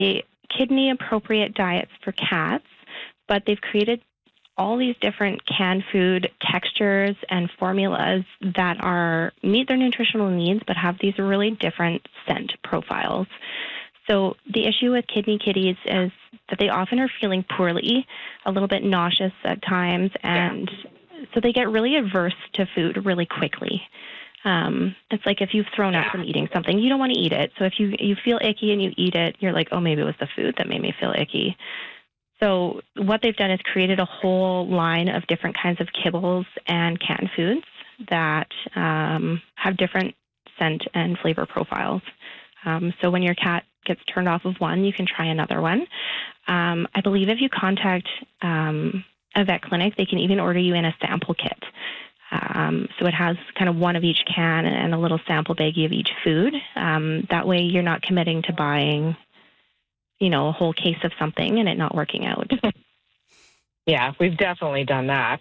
kidney-appropriate diets for cats, but they've created all these different canned food textures and formulas that meet their nutritional needs but have these really different scent profiles. So the issue with kidney kitties is that they often are feeling poorly, a little bit nauseous at times, and so they get really averse to food really quickly. It's like if you've thrown up from eating something, you don't want to eat it. So if you feel icky and you eat it, you're like, oh, maybe it was the food that made me feel icky. So what they've done is created a whole line of different kinds of kibbles and canned foods that have different scent and flavor profiles. So when your cat gets turned off of one, you can try another one. I believe if you contact a vet clinic, they can even order you in a sample kit. So it has kind of one of each can and a little sample baggie of each food. That way you're not committing to buying, a whole case of something and it not working out. Yeah, we've definitely done that.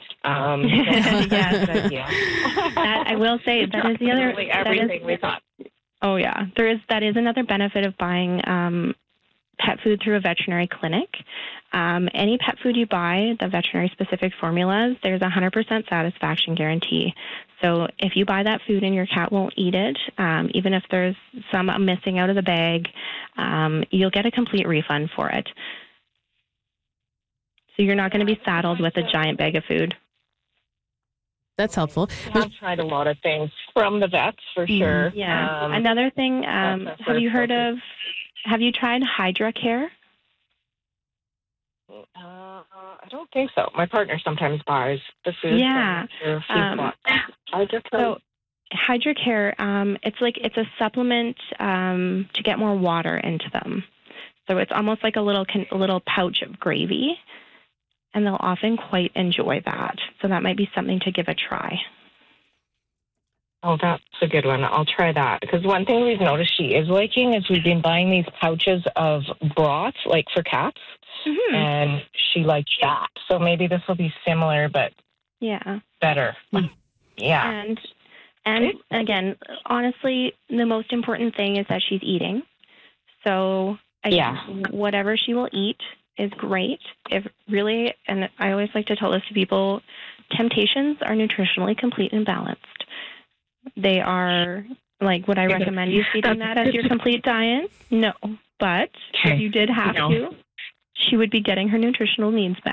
That, I will say, that is the other... Everything we thought. Oh, yeah. That is another benefit of buying pet food through a veterinary clinic. Any pet food you buy, the veterinary-specific formulas, there's a 100% satisfaction guarantee. So if you buy that food and your cat won't eat it, even if there's some missing out of the bag, you'll get a complete refund for it. So you're not going to be saddled with a giant bag of food. That's helpful. I've tried a lot of things from the vets, for sure. Yeah. Another thing, have you tried HydraCare? I don't think so. My partner sometimes buys the food. Yeah. So HydraCare, it's a supplement to get more water into them. So it's almost like a little pouch of gravy, and they'll often quite enjoy that. So that might be something to give a try. Oh, that's a good one. I'll try that. Because one thing we've noticed she is liking is we've been buying these pouches of broth, like for cats, and she likes that. So maybe this will be similar, but better. Yeah. And again, honestly, the most important thing is that she's eating. So whatever she will eat is great. And I always like to tell this to people, temptations are nutritionally complete and balanced. They are, would I recommend you feeding that as your complete diet? No. But if you did have to, she would be getting her nutritional needs met.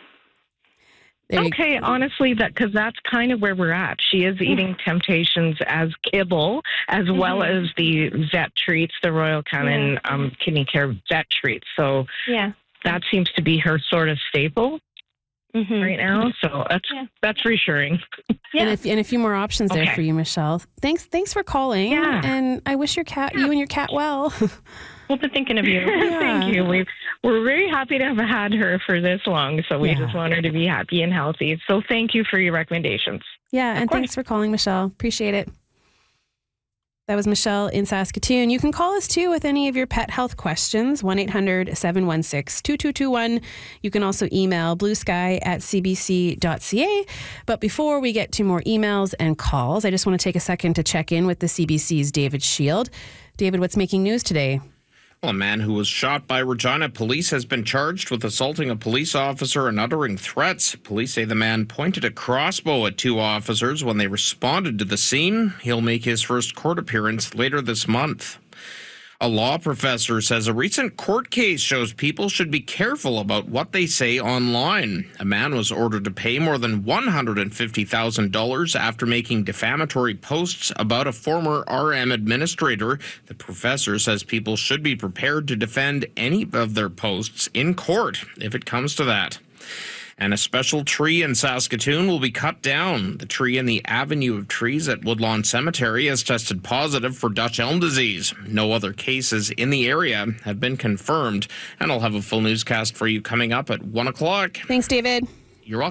Okay, honestly, because that's kind of where we're at. She is eating Temptations as kibble, as well as the vet treats, the Royal Canin Kidney Care vet treats. So that seems to be her sort of staple right now. So that's reassuring. And a few more options there for you, Michelle. Thanks for calling. Yeah. And I wish you and your cat well. We'll be thinking of you. Thank you. We're very happy to have had her for this long, so we just want her to be happy and healthy. So thank you for your recommendations. Yeah, and thanks for calling, Michelle. Appreciate it. That was Michelle in Saskatoon. You can call us too with any of your pet health questions, 1-800-716-2221. You can also email bluesky@cbc.ca. But before we get to more emails and calls, I just want to take a second to check in with the CBC's David Shield. David, what's making news today? Well, a man who was shot by Regina police has been charged with assaulting a police officer and uttering threats. Police say the man pointed a crossbow at two officers when they responded to the scene. He'll make his first court appearance later this month. A law professor says a recent court case shows people should be careful about what they say online. A man was ordered to pay more than $150,000 after making defamatory posts about a former RM administrator. The professor says people should be prepared to defend any of their posts in court if it comes to that. And a special tree in Saskatoon will be cut down. The tree in the Avenue of Trees at Woodlawn Cemetery has tested positive for Dutch elm disease. No other cases in the area have been confirmed. And I'll have a full newscast for you coming up at 1 o'clock. Thanks, David. You're welcome.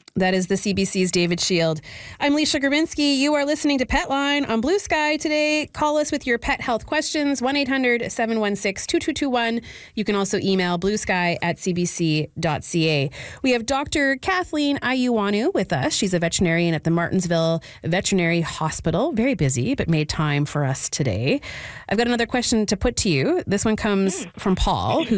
That is the CBC's David Shield. I'm Leisha Grabinski. You are listening to Petline on Blue Sky today. Call us with your pet health questions, 1-800-716-2221. You can also email bluesky@cbc.ca. We have Dr. Kathleen Ayuwanu with us. She's a veterinarian at the Martensville Veterinary Hospital. Very busy, but made time for us today. I've got another question to put to you. This one comes from Paul, who